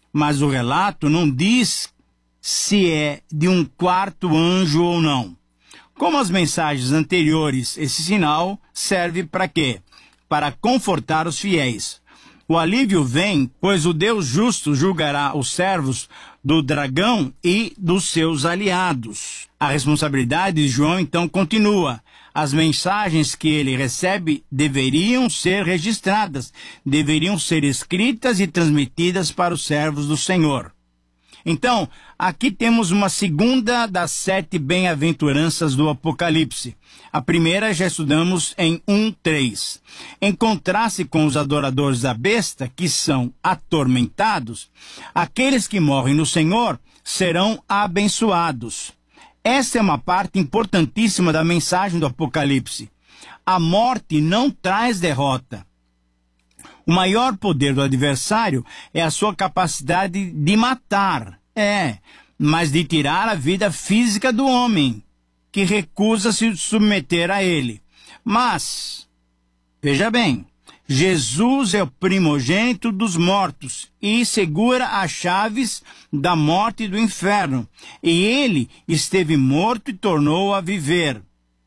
mas o relato não diz se é de um quarto anjo ou não. Como as mensagens anteriores, esse sinal serve para quê? Para confortar os fiéis. O alívio vem, pois o Deus justo julgará os servos do dragão e dos seus aliados. A responsabilidade de João então continua. As mensagens que ele recebe deveriam ser registradas, deveriam ser escritas e transmitidas para os servos do Senhor. Então, aqui temos uma segunda das 7 bem-aventuranças do Apocalipse. A primeira já estudamos em 1:3. Em contraste com os adoradores da besta, que são atormentados, aqueles que morrem no Senhor serão abençoados. Esta é uma parte importantíssima da mensagem do Apocalipse. A morte não traz derrota. O maior poder do adversário é a sua capacidade de matar, mas de tirar a vida física do homem, que recusa se submeter a ele. Mas, veja bem, Jesus é o primogênito dos mortos e segura as chaves da morte e do inferno. E ele esteve morto e tornou a viver.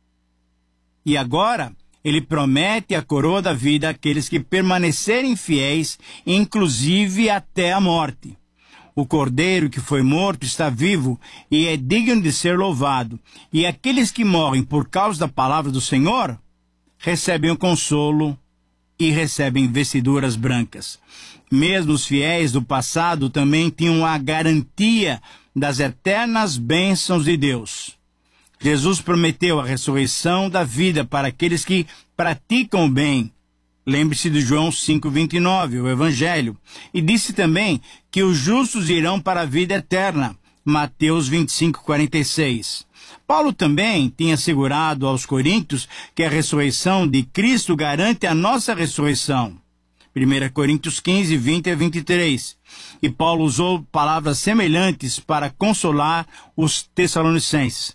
E agora, ele promete a coroa da vida àqueles que permanecerem fiéis, inclusive até a morte. O cordeiro que foi morto está vivo e é digno de ser louvado. E aqueles que morrem por causa da palavra do Senhor recebem o consolo e recebem vestiduras brancas. Mesmo os fiéis do passado também tinham a garantia das eternas bênçãos de Deus. Jesus prometeu a ressurreição da vida para aqueles que praticam o bem. Lembre-se de João 5:29, o Evangelho. E disse também que os justos irão para a vida eterna. Mateus 25:46. Paulo também tinha assegurado aos coríntios que a ressurreição de Cristo garante a nossa ressurreição. 1 Coríntios 15:20-23. E Paulo usou palavras semelhantes para consolar os tessalonicenses.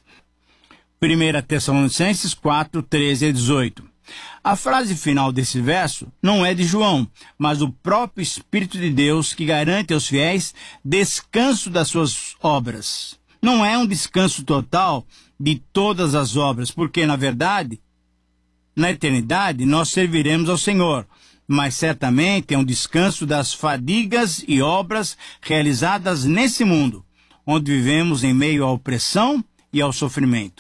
1 Tessalonicenses 4:13-18. A frase final desse verso não é de João, mas do próprio Espírito de Deus que garante aos fiéis descanso das suas obras. Não é um descanso total de todas as obras, porque, na verdade, na eternidade nós serviremos ao Senhor, mas certamente é um descanso das fadigas e obras realizadas nesse mundo, onde vivemos em meio à opressão e ao sofrimento.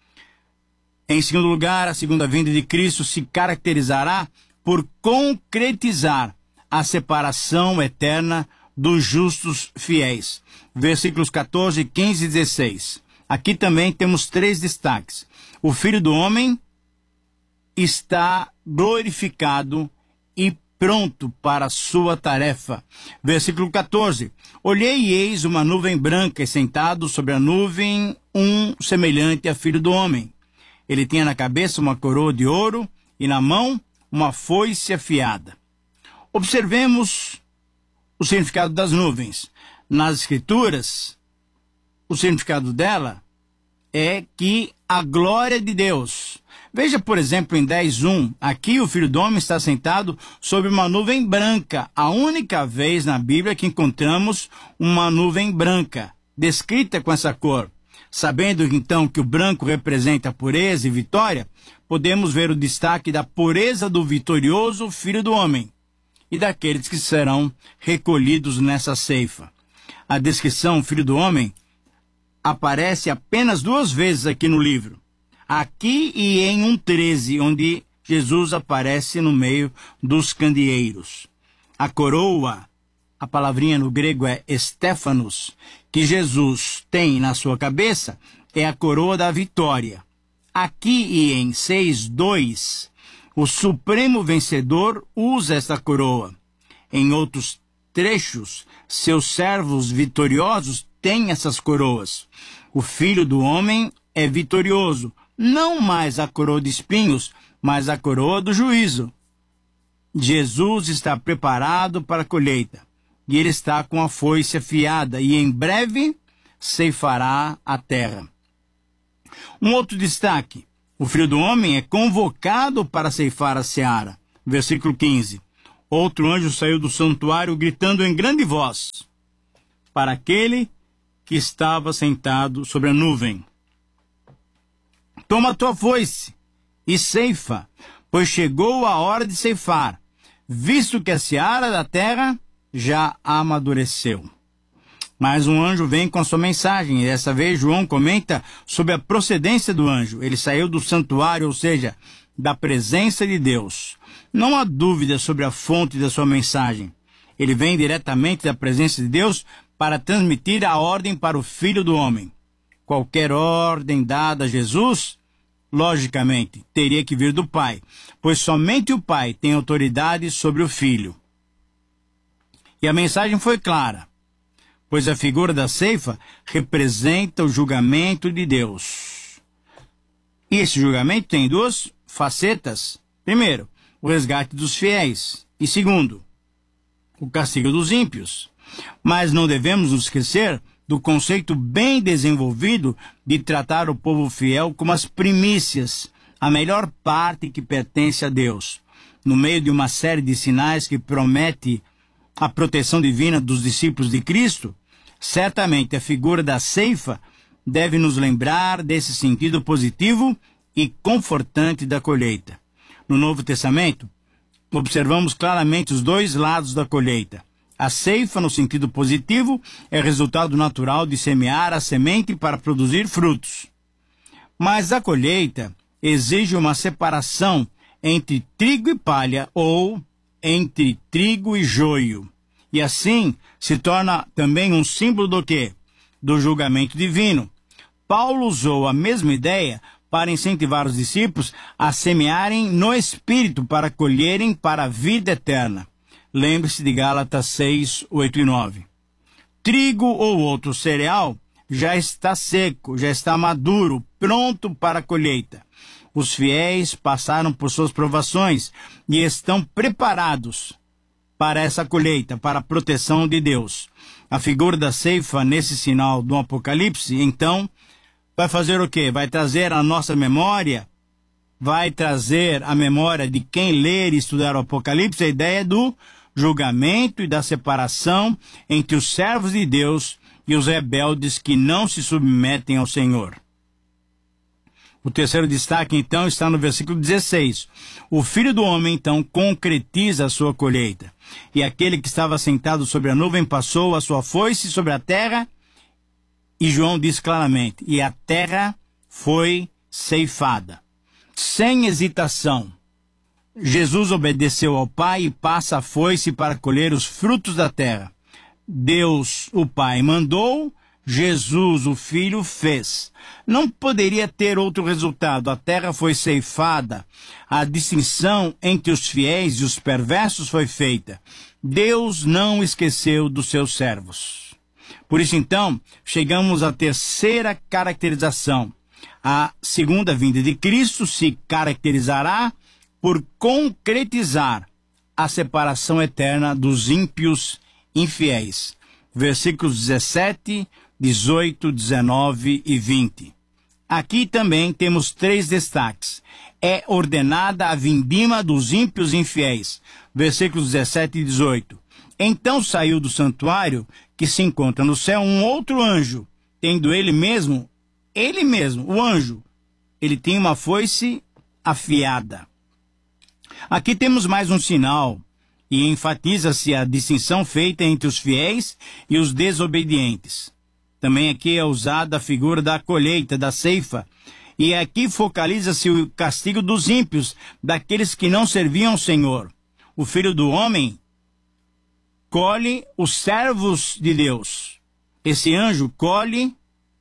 Em segundo lugar, a segunda vinda de Cristo se caracterizará por concretizar a separação eterna dos justos fiéis. Versículos 14, 15 e 16. Aqui também temos 3 destaques. O Filho do Homem está glorificado e pronto para a sua tarefa. Versículo 14. Olhei e eis uma nuvem branca e sentado sobre a nuvem semelhante a Filho do Homem. Ele tinha na cabeça uma coroa de ouro e na mão uma foice afiada. Observemos o significado das nuvens. Nas Escrituras, o significado dela é que a glória de Deus. Veja, por exemplo, em 10:1, aqui o Filho do Homem está sentado sobre uma nuvem branca, a única vez na Bíblia que encontramos uma nuvem branca, descrita com essa cor. Sabendo então que o branco representa a pureza e vitória, podemos ver o destaque da pureza do vitorioso Filho do Homem e daqueles que serão recolhidos nessa ceifa. A descrição Filho do Homem aparece apenas 2 vezes aqui no livro. Aqui e em 1:13, onde Jesus aparece no meio dos candeeiros. A coroa, a palavrinha no grego é Stéphanos, que Jesus tem na sua cabeça, é a coroa da vitória. Aqui e em 6:2, o supremo vencedor usa esta coroa. Em outros trechos, seus servos vitoriosos têm essas coroas. O Filho do Homem é vitorioso, não mais a coroa de espinhos, mas a coroa do juízo. Jesus está preparado para a colheita. E ele está com a foice afiada, e em breve ceifará a terra. Um outro destaque: o Filho do Homem é convocado para ceifar a seara. Versículo 15. Outro anjo saiu do santuário gritando em grande voz. para aquele que estava sentado sobre a nuvem: toma a tua foice e ceifa, pois chegou a hora de ceifar, visto que a seara da terra já amadureceu. Mas um anjo vem com a sua mensagem, e dessa vez João comenta sobre a procedência do anjo. Ele saiu do santuário, ou seja, da presença de Deus. Não há dúvida sobre a fonte da sua mensagem. Ele vem diretamente da presença de Deus para transmitir a ordem para o Filho do Homem. Qualquer ordem dada a Jesus, logicamente, teria que vir do Pai, pois somente o Pai tem autoridade sobre o Filho. E a mensagem foi clara, pois a figura da ceifa representa o julgamento de Deus. E esse julgamento tem duas facetas. Primeiro, o resgate dos fiéis. E segundo, o castigo dos ímpios. Mas não devemos nos esquecer do conceito bem desenvolvido de tratar o povo fiel como as primícias, a melhor parte que pertence a Deus. No meio de uma série de sinais que promete a proteção divina dos discípulos de Cristo, certamente a figura da ceifa deve nos lembrar desse sentido positivo e confortante da colheita. No Novo Testamento, observamos claramente os dois lados da colheita. A ceifa, no sentido positivo, é resultado natural de semear a semente para produzir frutos. Mas a colheita exige uma separação entre trigo e palha, ou entre trigo e joio. E assim se torna também um símbolo do quê? Do julgamento divino. Paulo usou a mesma ideia para incentivar os discípulos a semearem no Espírito para colherem para a vida eterna. Lembre-se de Gálatas 6, 8 e 9. Trigo ou outro cereal já está seco, já está maduro, pronto para a colheita. Os fiéis passaram por suas provações e estão preparados para essa colheita, para a proteção de Deus. A figura da ceifa nesse sinal do Apocalipse, então, vai fazer o quê? Vai trazer a nossa memória, vai trazer a memória de quem ler e estudar o Apocalipse, a ideia do julgamento e da separação entre os servos de Deus e os rebeldes que não se submetem ao Senhor. O terceiro destaque, então, está no versículo 16. O Filho do Homem, então, concretiza a sua colheita. E aquele que estava sentado sobre a nuvem passou a sua foice sobre a terra, e João diz claramente, e a terra foi ceifada. Sem hesitação, Jesus obedeceu ao Pai e passa a foice para colher os frutos da terra. Deus, o Pai, mandou, Jesus, o Filho, fez. Não poderia ter outro resultado. A terra foi ceifada. A distinção entre os fiéis e os perversos foi feita. Deus não esqueceu dos seus servos. Por isso, então, chegamos à terceira caracterização. A segunda vinda de Cristo se caracterizará por concretizar a separação eterna dos ímpios infiéis. Versículos 17, 18, 19 e 20. Aqui também temos três destaques. É ordenada a vindima dos ímpios infiéis. Versículos 17 e 18. Então saiu do santuário, que se encontra no céu, um outro anjo, tendo ele mesmo, o anjo, ele tinha uma foice afiada. Aqui temos mais um sinal, e enfatiza-se a distinção feita entre os fiéis e os desobedientes. Também aqui é usada a figura da colheita, da ceifa, e aqui focaliza-se o castigo dos ímpios, daqueles que não serviam ao Senhor. O Filho do Homem colhe os servos de Deus. Esse anjo colhe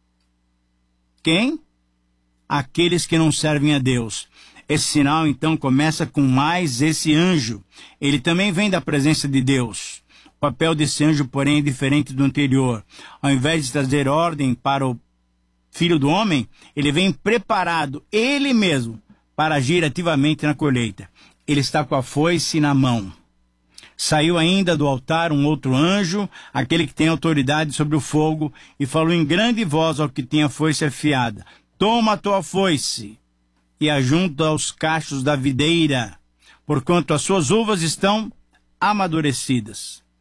quem? Aqueles que não servem a Deus. Esse sinal, então, começa com mais esse anjo. Ele também vem da presença de Deus. O papel desse anjo, porém, é diferente do anterior. Ao invés de trazer ordem para o Filho do Homem, ele vem preparado, ele mesmo, para agir ativamente na colheita. Ele está com a foice na mão. Saiu ainda do altar um outro anjo, aquele que tem autoridade sobre o fogo, e falou em grande voz ao que tinha a foice afiada: toma a tua foice e ajunta aos cachos da videira, porquanto as suas uvas estão amadurecidas.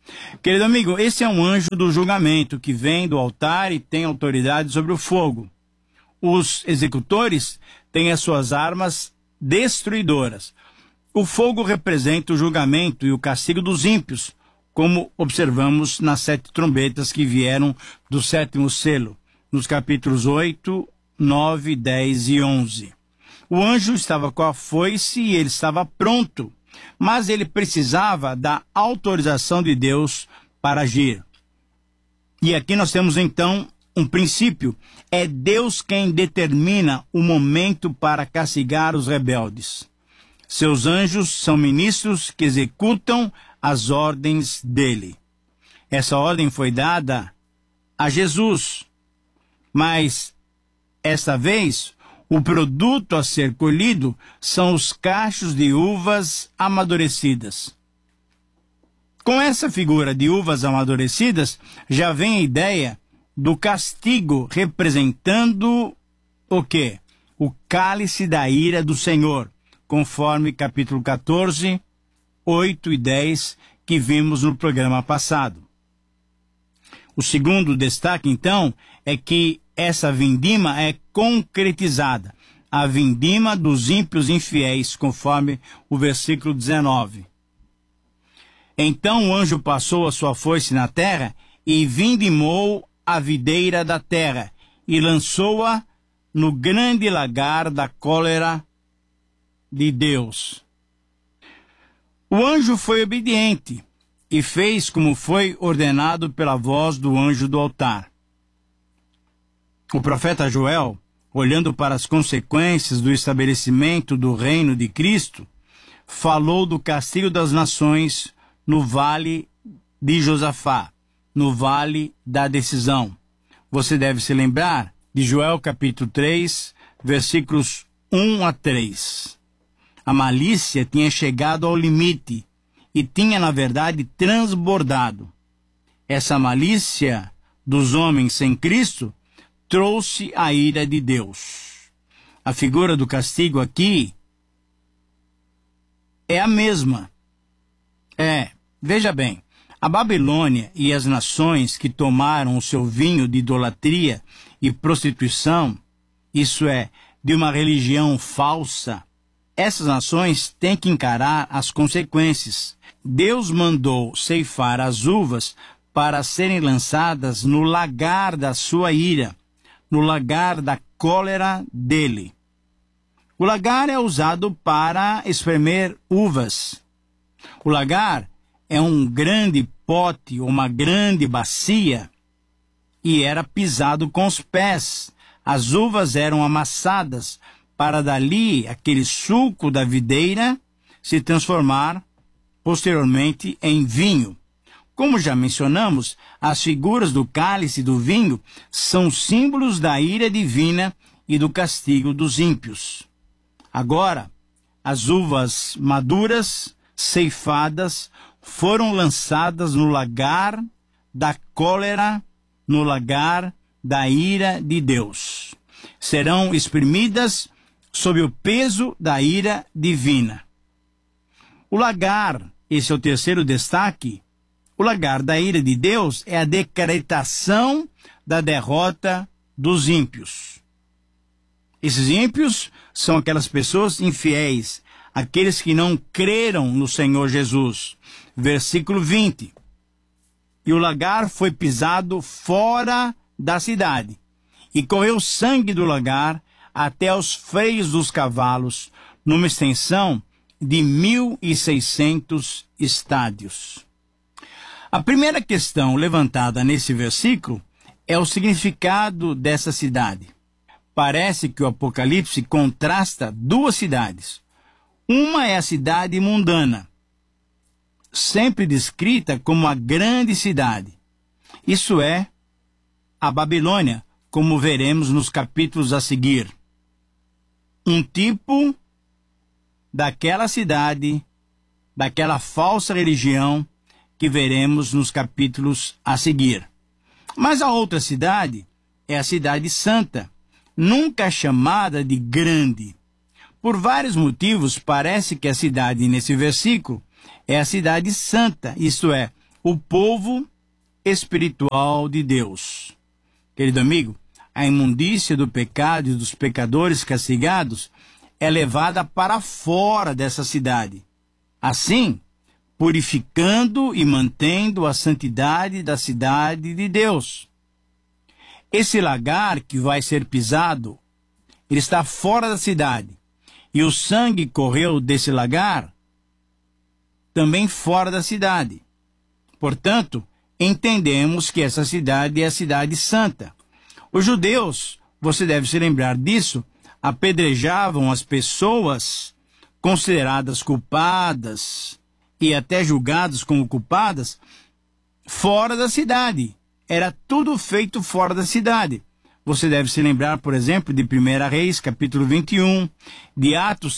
Querido amigo, esse é um anjo do julgamento que vem do altar e tem autoridade sobre o fogo. Os executores têm as suas armas destruidoras. O fogo representa o julgamento e o castigo dos ímpios, como observamos nas 7 trombetas que vieram do 7º selo, nos capítulos 8, 9, 10 e 11. O anjo estava com a foice e ele estava pronto, mas ele precisava da autorização de Deus para agir. E aqui nós temos então um princípio: é Deus quem determina o momento para castigar os rebeldes. Seus anjos são ministros que executam as ordens dele. Essa ordem foi dada a Jesus, mas esta vez o produto a ser colhido são os cachos de uvas amadurecidas. Com essa figura de uvas amadurecidas, já vem a ideia do castigo representando o quê? O cálice da ira do Senhor, conforme capítulo 14, 8 e 10, que vimos no programa passado. O segundo destaque, então, é que essa vindima é concretizada, a vindima dos ímpios infiéis, conforme o versículo 19. Então o anjo passou a sua foice na terra e vindimou a videira da terra e lançou-a no grande lagar da cólera de Deus. O anjo foi obediente e fez como foi ordenado pela voz do anjo do altar. O profeta Joel, olhando para as consequências do estabelecimento do reino de Cristo, falou do castigo das nações no vale de Josafá, no vale da decisão. Você deve se lembrar de Joel capítulo 3, versículos 1 a 3. A malícia tinha chegado ao limite e tinha, na verdade, transbordado. Essa malícia dos homens sem Cristo trouxe a ira de Deus. A figura do castigo aqui é a mesma. Veja bem, a Babilônia e as nações que tomaram o seu vinho de idolatria e prostituição, isso é, de uma religião falsa, essas nações têm que encarar as consequências. Deus mandou ceifar as uvas para serem lançadas no lagar da sua ira, no lagar da cólera dele. O lagar é usado para espremer uvas. O lagar é um grande pote, uma grande bacia, e era pisado com os pés. As uvas eram amassadas para dali aquele suco da videira se transformar posteriormente em vinho. Como já mencionamos, as figuras do cálice e do vinho são símbolos da ira divina e do castigo dos ímpios. Agora, as uvas maduras, ceifadas, foram lançadas no lagar da cólera, no lagar da ira de Deus. Serão exprimidas sob o peso da ira divina. O lagar, esse é o terceiro destaque, o lagar da ira de Deus é a decretação da derrota dos ímpios. Esses ímpios são aquelas pessoas infiéis, aqueles que não creram no Senhor Jesus. Versículo 20. E o lagar foi pisado fora da cidade, e correu sangue do lagar até os freios dos cavalos, numa extensão de 1.600 estádios. A primeira questão levantada nesse versículo é o significado dessa cidade. Parece que o Apocalipse contrasta duas cidades. Uma é a cidade mundana, sempre descrita como a grande cidade. Isso é a Babilônia, como veremos nos capítulos a seguir. Um tipo daquela cidade, daquela falsa religião que veremos nos capítulos a seguir. Mas a outra cidade é a cidade santa, nunca chamada de grande. Por vários motivos, parece que a cidade nesse versículo é a cidade santa, isto é, o povo espiritual de Deus. Querido amigo, a imundícia do pecado e dos pecadores castigados é levada para fora dessa cidade. Assim, purificando e mantendo a santidade da cidade de Deus. Esse lagar que vai ser pisado, ele está fora da cidade. E o sangue correu desse lagar também fora da cidade. Portanto, entendemos que essa cidade é a cidade santa. Os judeus, você deve se lembrar disso, apedrejavam as pessoas consideradas culpadas e até julgadas como culpadas fora da cidade. Era tudo feito fora da cidade. Você deve se lembrar, por exemplo, de 1 Reis, capítulo 21, de Atos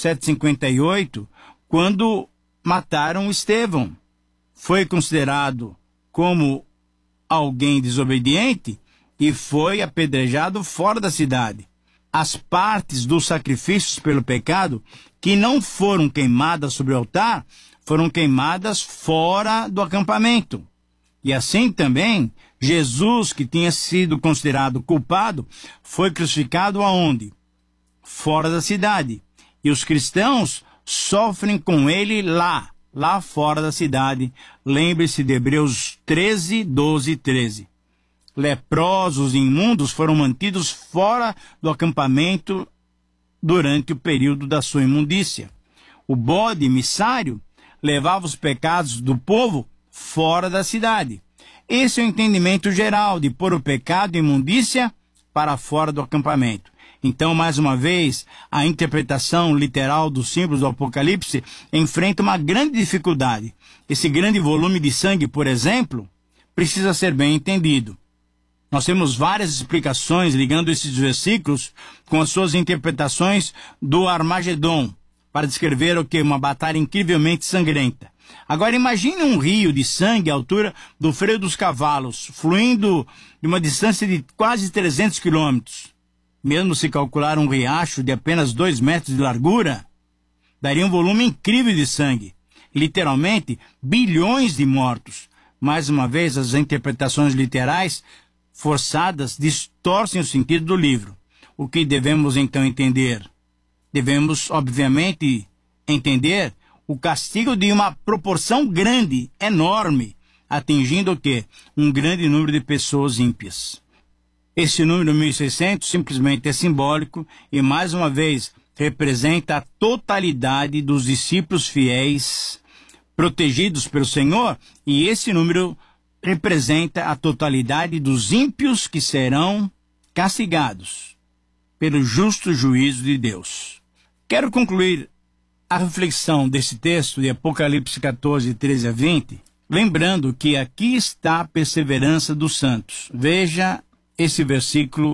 7,58, quando mataram Estevão. Foi considerado como alguém desobediente e foi apedrejado fora da cidade. As partes dos sacrifícios pelo pecado que não foram queimadas sobre o altar foram queimadas fora do acampamento. E assim também, Jesus, que tinha sido considerado culpado, foi crucificado aonde? Fora da cidade. E os cristãos sofrem com ele lá fora da cidade. Lembre-se de Hebreus 13, 12 e 13. Leprosos e imundos foram mantidos fora do acampamento durante o período da sua imundícia. O bode emissário levava os pecados do povo fora da cidade. Esse é o entendimento geral de pôr o pecado e a imundícia para fora do acampamento. Então, mais uma vez, a interpretação literal dos símbolos do Apocalipse enfrenta uma grande dificuldade. Esse grande volume de sangue, por exemplo, precisa ser bem entendido. Nós temos várias explicações ligando esses versículos com as suas interpretações do Armagedon, para descrever o que? Uma batalha incrivelmente sangrenta. Agora imagine um rio de sangue à altura do freio dos cavalos, fluindo de uma distância de quase 300 quilômetros. Mesmo se calcular um riacho de apenas 2 metros de largura, daria um volume incrível de sangue. Literalmente, bilhões de mortos. Mais uma vez, as interpretações literais forçadas distorcem o sentido do livro. O que devemos então entender? Devemos, obviamente, entender o castigo de uma proporção grande, enorme, atingindo o quê? Um grande número de pessoas ímpias. Esse número 1.600 simplesmente é simbólico e, mais uma vez, representa a totalidade dos discípulos fiéis protegidos pelo Senhor, e esse número representa a totalidade dos ímpios que serão castigados pelo justo juízo de Deus. Quero concluir a reflexão desse texto de Apocalipse 14, 13 a 20, lembrando que aqui está a perseverança dos santos. Veja esse versículo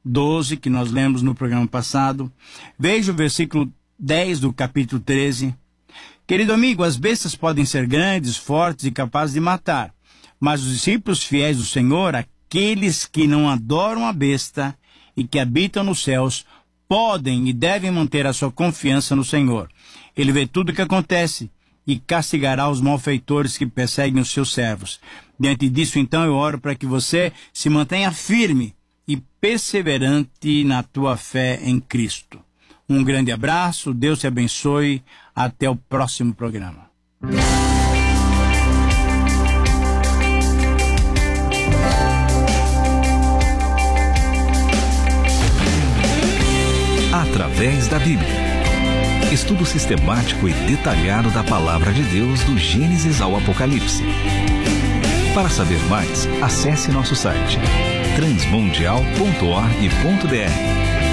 12 que nós lemos no programa passado. Veja o versículo 10 do capítulo 13. Querido amigo, as bestas podem ser grandes, fortes e capazes de matar, mas os discípulos fiéis do Senhor, aqueles que não adoram a besta e que habitam nos céus, podem e devem manter a sua confiança no Senhor. Ele vê tudo o que acontece e castigará os malfeitores que perseguem os seus servos. Diante disso, então, eu oro para que você se mantenha firme e perseverante na tua fé em Cristo. Um grande abraço, Deus te abençoe, até o próximo programa. Através da Bíblia. Estudo sistemático e detalhado da Palavra de Deus do Gênesis ao Apocalipse. Para saber mais, acesse nosso site transmundial.org.br